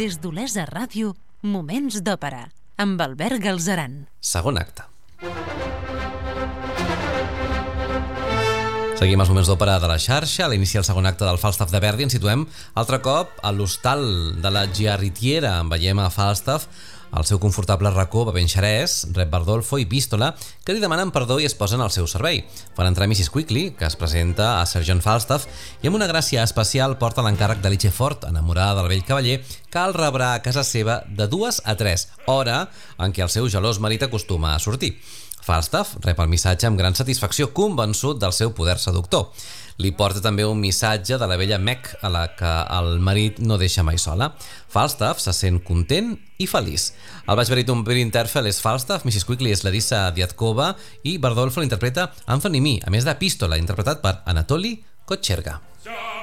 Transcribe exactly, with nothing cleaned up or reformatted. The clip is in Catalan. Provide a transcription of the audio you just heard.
Des d'Olesa Ràdio, Moments d'Òpera, amb Albert Galzeran. Segon acte. Seguim els Moments d'Òpera de la xarxa. A l'inici del segon acte del Falstaff de Verdi ens situem altre cop a l'hostal de la Giarrettiera. En veiem a Falstaff al seu confortable racó bevent xerès, rep Bardolfo i Pístola, que li demanen perdó i es posen al seu servei. Fan entrar missis Quickly, que es presenta a Sir John Falstaff, i amb una gràcia especial porta l'encàrrec de Lichefort, enamorada del vell cavaller, que el rebrà a casa seva de dues a tres, hora en què el seu gelós marit acostuma a sortir. Falstaff rep el missatge amb gran satisfacció, convençut del seu poder seductor. Li porta també un missatge de la vella Meg, a la que el marit no deixa mai sola. Falstaff se sent content i feliç. El baix baríton Bill Interfell és Falstaff, missis Quickly és Larissa Diatkova i Bardolfo l'interpreta Anthony Mee, a més de Pístola, interpretat per Anatoly Kocherga.